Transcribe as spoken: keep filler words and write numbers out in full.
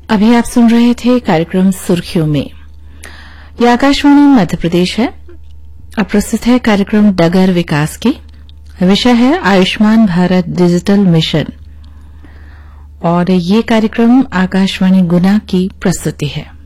अभी आप सुन रहे थे कार्यक्रम सुर्खियों में। यह आकाशवाणी मध्य प्रदेश है। अब प्रस्तुत है कार्यक्रम डगर विकास की। विषय है आयुष्मान भारत डिजिटल मिशन और ये कार्यक्रम आकाशवाणी गुना की प्रस्तुति है।